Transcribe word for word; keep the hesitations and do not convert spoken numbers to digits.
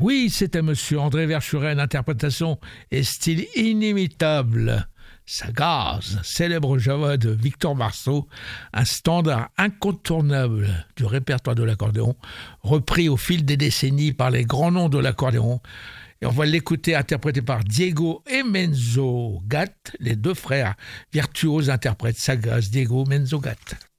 Oui, c'était monsieur André Verschuren, interprétation et style inimitable. Sagaz, célèbre Java de Victor Marceau, un standard incontournable du répertoire de l'accordéon, repris au fil des décennies par les grands noms de l'accordéon. Et on va l'écouter interprété par Diego et Menzo Gatt, les deux frères virtuoses interprètes Sagaz, Diego, Menzo Gatt.